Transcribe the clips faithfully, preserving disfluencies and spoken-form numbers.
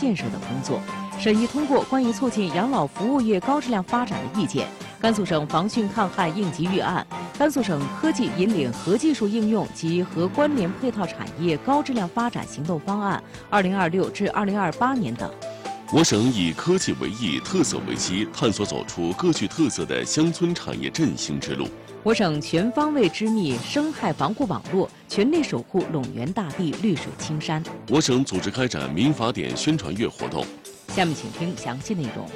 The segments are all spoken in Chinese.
建设等工作，审议通过关于促进养老服务业高质量发展的意见。甘肃省防汛抗旱应急预案、甘肃省科技引领核技术应用及和关联配套产业高质量发展行动方案（二零二六至二零二八年）等。 我省以科技为翼、特色为基，探索走出各具特色的乡村产业振兴之路。 我省全方位织密生态防护网络，全力守护陇源大地绿水青山。 我省组织开展民法典宣传月活动。 下面请听详细内容。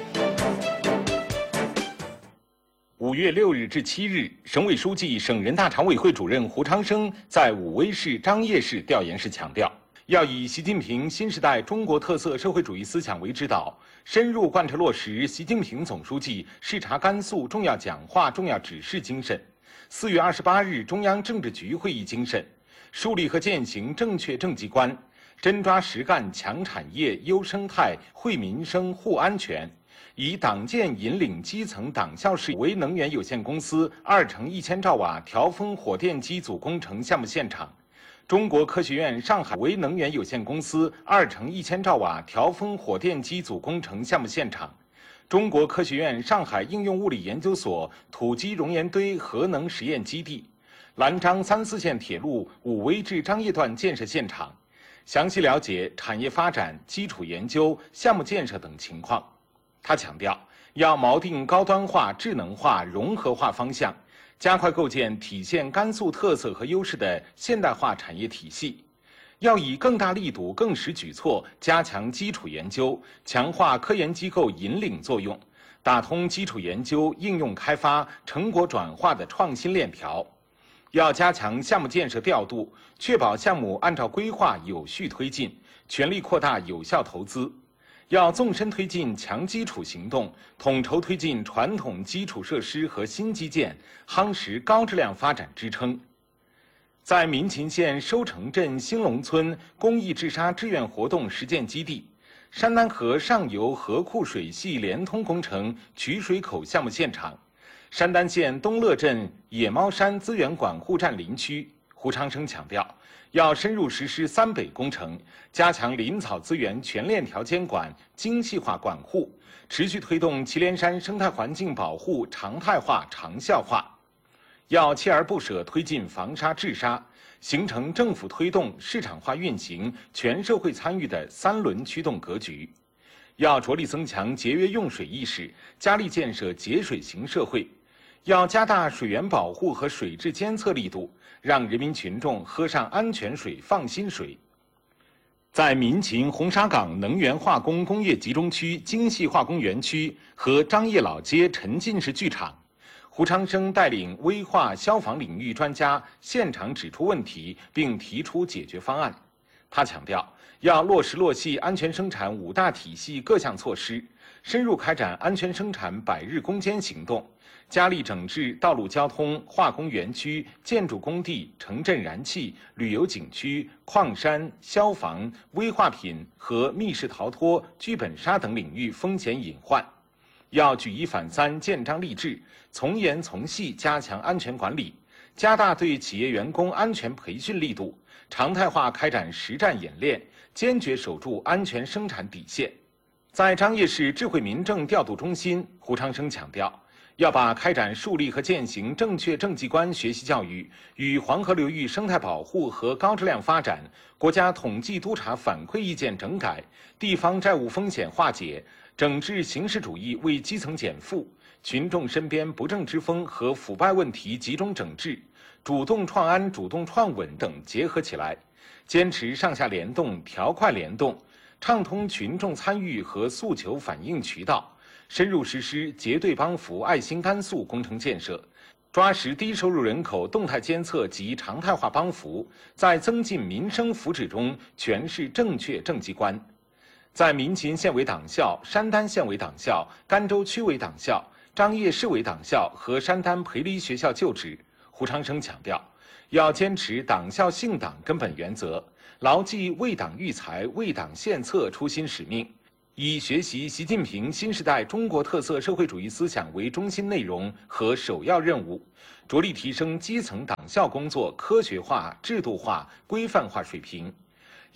五月六日至七日，省委书记、省人大常委会主任胡昌生在武威市张掖市调研时强调，要以习近平新时代中国特色社会主义思想为指导，深入贯彻落实习近平总书记视察甘肃重要讲话、重要指示精神，四月二十八日中央政治局会议精神，树立和践行正确政绩观，真抓实干强产业、优生态、惠民生、护安全。以党建引领基层党校事业为能源有限公司二乘一千兆瓦调峰火电机组工程项目现场，中国科学院上海为能源有限公司二乘一千兆瓦调峰火电机组工程项目现场，中国科学院上海应用物理研究所土基熔岩堆核能实验基地，兰漳三四线铁路武威至张掖段建设现场，详细了解产业发展、基础研究、项目建设等情况。他强调，要锚定高端化、智能化、融合化方向，加快构建体现甘肃特色和优势的现代化产业体系。要以更大力度、更实举措加强基础研究，强化科研机构引领作用，打通基础研究、应用开发、成果转化的创新链条。要加强项目建设调度，确保项目按照规划有序推进，全力扩大有效投资。要纵深推进强基础行动，统筹推进传统基础设施和新基建，夯实高质量发展支撑。在民勤县收成镇兴隆村公益治沙志愿活动实践基地，山丹河上游河库水系连通工程取水口项目现场，山丹县东乐镇野猫山资源管护站林区，胡昌生强调，要深入实施三北工程，加强林草资源全链条监管、精细化管护，持续推动祁连山生态环境保护常态化、长效化。要锲而不舍推进防沙治沙，形成政府推动、市场化运行、全社会参与的三轮驱动格局。要着力增强节约用水意识，加力建设节水型社会。要加大水源保护和水质监测力度，让人民群众喝上安全水、放心水。在民勤红沙岗能源化工工业集中区精细化工园区和张掖老街沉浸式剧场，胡昌生带领危化消防领域专家现场指出问题，并提出解决方案。他强调，要落实落细安全生产五大体系各项措施，深入开展安全生产百日攻坚行动，加力整治道路交通、化工园区、建筑工地、城镇燃气、旅游景区、矿山、消防、危化品和密室逃脱、剧本杀等领域风险隐患。要举一反三、建章立制，从严从细加强安全管理，加大对企业员工安全培训力度，常态化开展实战演练，坚决守住安全生产底线。在张掖市智慧民政调度中心，胡昌生强调，要把开展树立和践行正确政绩观学习教育与黄河流域生态保护和高质量发展、国家统计督查反馈意见整改、地方债务风险化解、整治形式主义为基层减负、群众身边不正之风和腐败问题集中整治、主动创安、主动创稳等结合起来，坚持上下联动、条块联动，畅通群众参与和诉求反映渠道，深入实施结对帮扶爱心甘肃工程建设，抓实低收入人口动态监测及常态化帮扶，在增进民生福祉中诠释正确政绩观。在民勤县委党校、山丹县委党校、甘州区委党校、张掖市委党校和山丹培黎学校就职。胡昌生强调，要坚持党校信党根本原则，牢记为党育才、为党献策初心使命，以学习习近平新时代中国特色社会主义思想为中心内容和首要任务，着力提升基层党校工作科学化、制度化、规范化水平。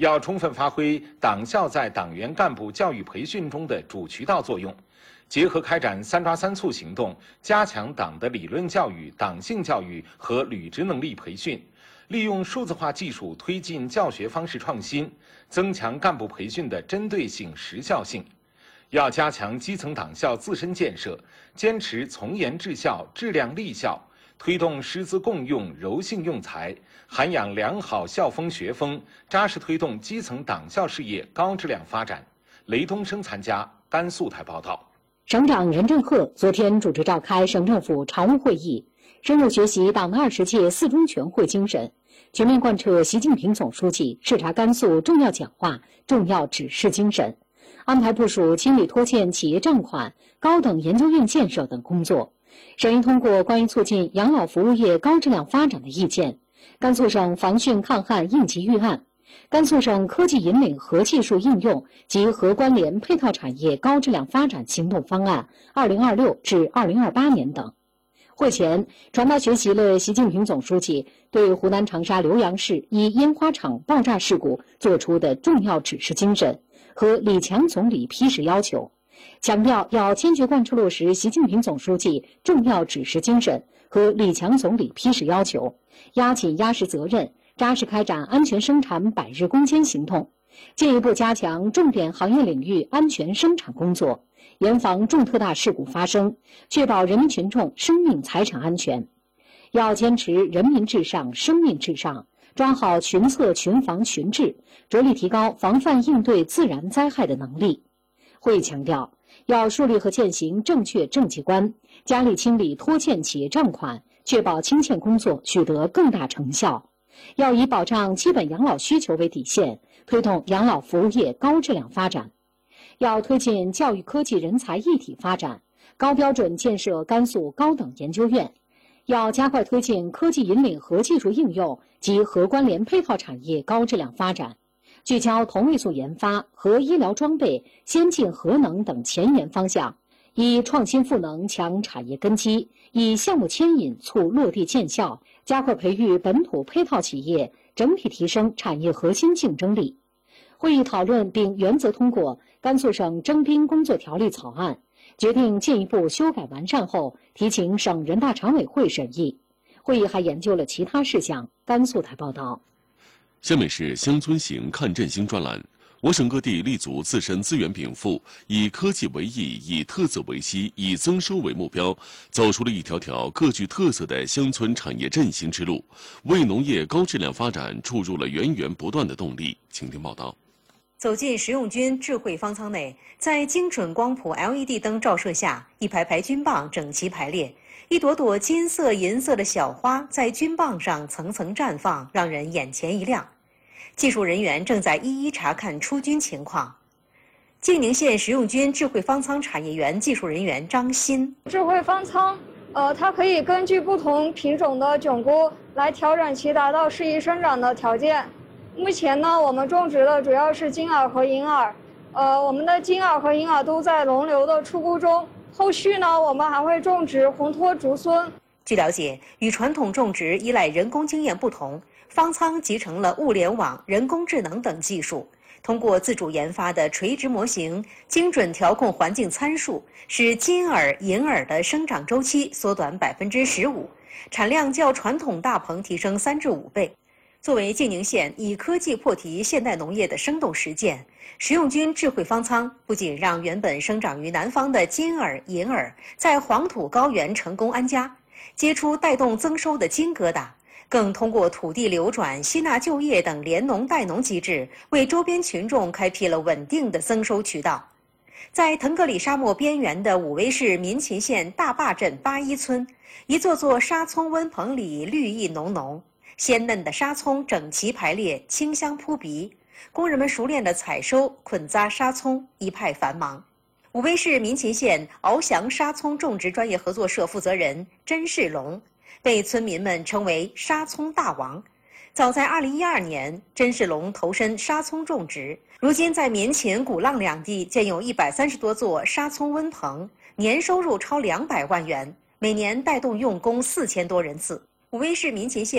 要充分发挥党校在党员干部教育培训中的主渠道作用，结合开展“三抓三促”行动，加强党的理论教育、党性教育和履职能力培训，利用数字化技术推进教学方式创新，增强干部培训的针对性、时效性。要加强基层党校自身建设，坚持从严治校、质量立校，推动师资共用、柔性用才，涵养良好校风学风，扎实推动基层党校事业高质量发展。雷东升参加，甘肃台报道。 省长任正鹤昨天主持召开省政府常务会议，深入学习党的二十届四中全会精神，全面贯彻习近平总书记视察甘肃重要讲话、重要指示精神，安排部署清理拖欠企业账款、高等研究院建设等工作。审议通过关于促进养老服务业高质量发展的意见，甘肃省防汛抗旱应急预案，甘肃省科技引领核技术应用及核关联配套产业高质量发展行动方案二零二六至二零二八年等。会前，传达学习了习近平总书记对湖南长沙浏阳市一烟花厂爆炸事故作出的重要指示精神和李强总理批示要求，强调要坚决贯彻落实习近平总书记重要指示精神和李强总理批示要求，压紧压实责任，扎实开展安全生产百日攻坚行动，进一步加强重点行业领域安全生产工作，严防重特大事故发生，确保人民群众生命财产安全。要坚持人民至上、生命至上，抓好群策群防群治，着力提高防范应对自然灾害的能力。会议强调，要树立和践行正确政绩观，加力清理拖欠企业账款，确保清欠工作取得更大成效。要以保障基本养老需求为底线，推动养老服务业高质量发展。要推进教育科技人才一体发展，高标准建设甘肃高等研究院。要加快推进科技引领核技术应用及核关联配套产业高质量发展，聚焦同位素研发、核医疗装备、先进核能等前沿方向，以创新赋能强产业根基，以项目牵引促落地见效，加快培育本土配套企业，整体提升产业核心竞争力。会议讨论并原则通过甘肃省征兵工作条例草案，决定进一步修改完善后提请省人大常委会审议。会议还研究了其他事项。甘肃台报道。 下面是乡村行看振兴专栏。我省各地立足自身资源禀赋，以科技为翼，以特色为栖，以增收为目标，走出了一条条各具特色的乡村产业振兴之路，为农业高质量发展注入了源源不断的动力。请听报道。 走进实用军智慧方舱内，在精准光谱 L E D 灯照射下，一排排军棒整齐排列，一朵朵金色、银色的小花在军棒上层层绽放，让人眼前一亮。技术人员正在一一查看出军情况。晋宁县实用军智慧方舱产业园技术人员张鑫： 智慧方舱，呃，它可以根据不同品种的菌菇来调整其达到适宜生长的条件。目前呢，我们种植的主要是金耳和银耳，呃，我们的金耳和银耳都在龙流的出菇中。后续呢，我们还会种植红托竹荪。 据了解，与传统种植依赖人工经验不同，方舱集成了物联网、人工智能等技术，通过自主研发的垂直模型，精准调控环境参数，使金耳、银耳的生长周期缩短百分之十五，产量较传统大棚提升三至五倍。作为晋宁县以科技破题现代农业的生动实践，实用军智慧方舱不仅让原本生长于南方的金耳、银耳在黄土高原成功安家，结出带动增收的金疙瘩，更通过土地流转、吸纳就业等联农带农机制，为周边群众开辟了稳定的增收渠道。在腾格里沙漠边缘的武威市民勤县大坝镇八一村，一座座沙葱温棚里绿意浓浓，鲜嫩的沙葱整齐排列，清香扑鼻。工人们熟练的采收、捆扎沙葱，一派繁忙。武威市民勤县翱翔沙葱种植专业合作社负责人甄世龙，被村民们称为沙葱大王。早在二零一二年，甄世龙投身沙葱种植，如今在民勤、鼓浪两地建有一百三十多座沙葱温棚，年收入超两百万元，每年带动用工四千多人次。武威市民勤县